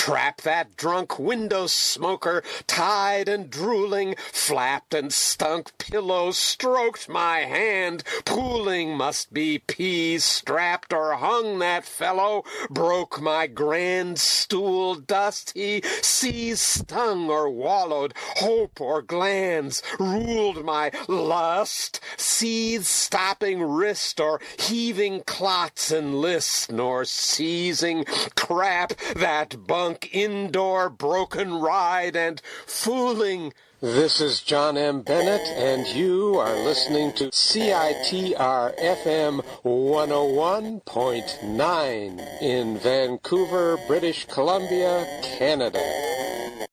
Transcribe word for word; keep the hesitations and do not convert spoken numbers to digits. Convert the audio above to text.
Trap that drunk window smoker, tied and drooling, flapped and stunk pillow, stroked my hand, pooling must be peas, strapped or hung that fellow, broke my grand stool, dust he seas stung or wallowed, hope or glands, ruled my lust, seethe stopping wrist or heaving clots and lists, nor seizing crap that bunk indoor broken ride and fooling. This is John M. Bennett, and you are listening to C I T R F M one oh one point nine in Vancouver, British Columbia, Canada.